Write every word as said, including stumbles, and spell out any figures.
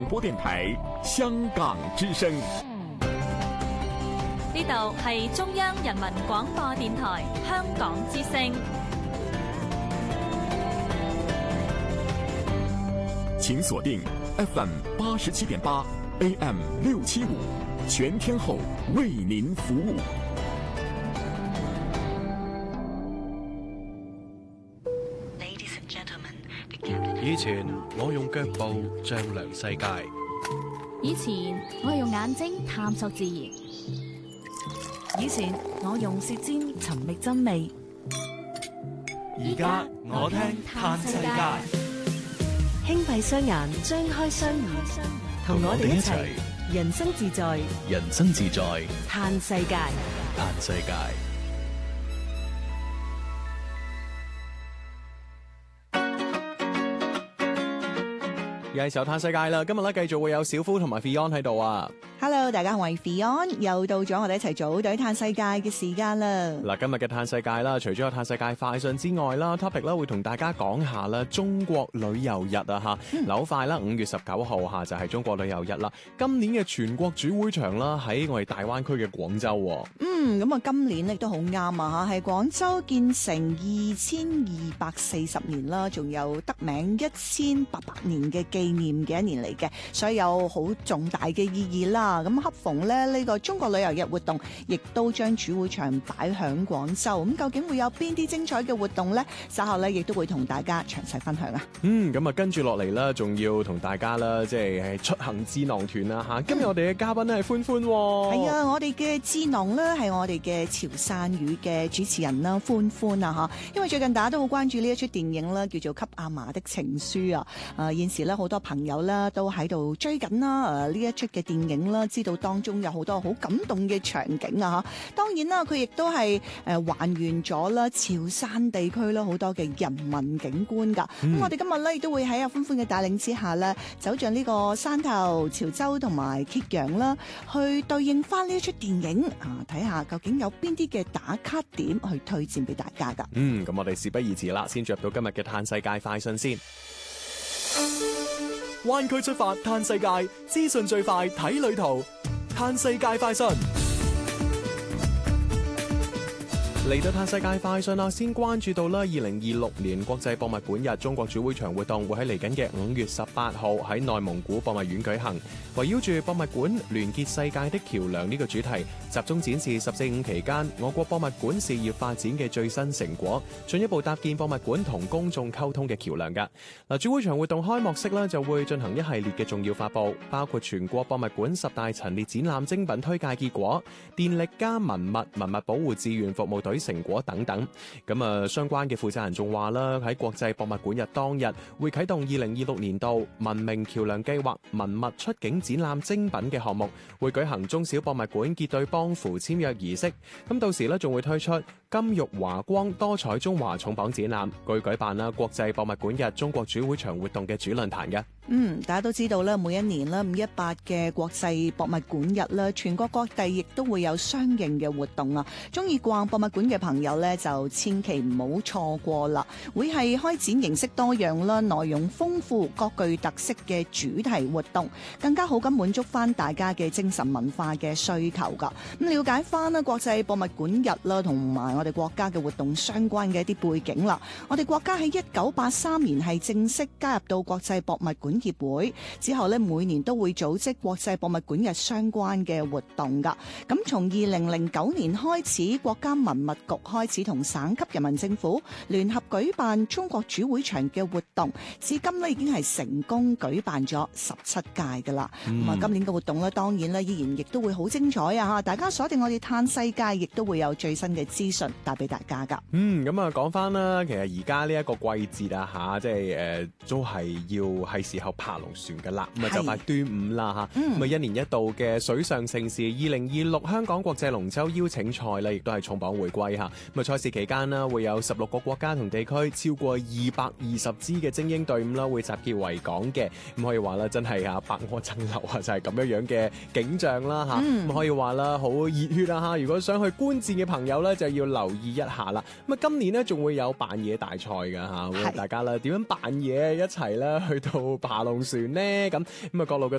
廣播電台香港之聲， 呢度係中央人民廣播電台香港之聲。 請鎖定 F M 八十七點八 A M 六七五，全天候為您服務。 以前我用腳步丈量世界， 以前我用眼睛探索自然，以前我用舌尖尋覓真味， 而家我聽嘆世界。 輕閉雙眼，張開雙耳，同我哋一齊人生自在， 人生自在嘆世界， 嘆世界。又係時候嘆世界啦！今日咧繼續會有小夫同埋 Fion 喺度啊。 Hello， 大家好，我係 Fion，又到咗我哋一齊組隊嘆世界嘅時間啦。 嗱，今日嘅嘆世界啦，除咗有嘆世界快訊之外啦 ，topic 咧會同大家講下啦，中國旅遊日啊吓，嗱好快啦，五月十九號吓就係中國旅遊日啦。今年嘅全國主會場啦喺我哋大灣區嘅廣州。 嗯，咁啊今年亦都好啱啊吓，係廣州建成二千二百四十年啦，仲有得名一千八百年嘅紀念嘅一年嚟嘅，所以有好重大嘅意義啦。咁恰逢咧呢個中國旅遊日活動，亦都將主會場擺響廣州。咁究竟會有邊啲精彩嘅活動呢？稍後咧亦都會同大家詳細分享啊。 嗯，咁啊跟住落嚟啦，仲要同大家啦，即係出行智囊團啦吓。今日我哋嘅嘉賓咧係歡歡。係啊，我哋嘅智囊咧係我哋嘅潮汕語嘅主持人啦，歡歡啊吓。因為最近大家都好關注呢一出電影啦，叫做《給阿嫲的情書》啊。誒，現時咧好多朋友啦都喺度追緊啦，誒呢一出嘅電影啦。知道當中有好多好感動嘅場景啊！當然啦，佢亦都係誒還原咗啦潮汕地區啦好多嘅人文景觀㗎。咁、嗯、我哋今日咧亦都會喺阿歡歡嘅帶領之下咧，走進呢個汕頭、潮州同埋揭陽啦，去對應翻呢一出電影啊，睇下究竟有邊啲嘅打卡點去推薦俾大家㗎。 嗯，咁我哋事不宜遲啦，先進入到今日嘅嘆世界快訊先。灣區出發嘆世界，資訊最快睇旅途，嘆世界快訊。嚟到嘆世界快訊啦，先關注到啦，二零二六年國際博物館日中國主會場活動會喺嚟緊嘅五月十八號喺內蒙古博物院舉行，圍繞住博物館聯結世界的橋樑呢個主題，集中展示十四五期間我國博物館事業發展嘅最新成果，進一步搭建博物館同公眾溝通嘅橋樑噶。嗱，主會場活動開幕式咧就會進行一系列嘅重要發佈，包括全國博物館十大陳列展覽精品推介結果、電力加文物文物保護志願服務隊成果等等。咁啊，相關嘅負責人仲話啦，喺國際博物館日當日會啟動二零二六年度文明橋樑計劃文物出境展覽精品嘅項目，會舉行中小博物館結對幫扶簽約儀式。咁到時咧仲會推出金玉華光多彩中華重磅展覽，據舉辦啦國際博物館日中國主會場活動嘅主論壇嘅。 嗯，大家都知道啦，每一年啦五一八嘅國際博物館日啦，全國各地亦都會有相應嘅活動啊！中意逛博物館嘅朋友咧，就千祈唔好錯過啦！會係開展形式多樣啦、內容豐富、各具特色嘅主題活動，更加好咁滿足翻大家嘅精神文化嘅需求噶。咁了解翻啦國際博物館日啦，同埋我哋國家嘅活動相關嘅一啲背景啦。我哋國家喺一九八三年係正式加入到國際博物館協會之後咧，每年都會組織國際博物館日相關嘅活動噶。咁從二零零九年開始，國家文物局開始同省級人民政府聯合舉辦中國主會場嘅活動，至今咧已經係成功舉辦咗十七屆噶啦。咁啊、嗯，今年嘅活動咧，當然咧依然亦都會好精彩啊！吓，大家鎖定我哋嘆世界，亦都會有最新嘅資訊帶俾大家噶。 嗯，咁啊講翻啦，其實而家呢一個季節啊吓，即係誒、呃、都係要係時候爬龍船噶啦，咁啊就快端午啦吓，咁啊、嗯、一年一度嘅水上盛事二零二六香港國際龍舟邀請賽咧，亦都係重磅回歸吓。咁啊賽事期間啦，會有十六個國家同地區超過二百二十支嘅精英隊伍啦，會集結維港嘅。咁可以話啦，真係啊百舸爭流啊，就係咁樣樣嘅景象啦吓。咁、嗯、可以話啦，好熱血啊吓！如果想去觀戰嘅朋友咧，就要留留意一下啦。咁啊，今年呢，仲會有扮嘢大賽㗎嚇，會大家啦點樣扮嘢一齊咧去到爬龍船呢？咁咁啊，各路嘅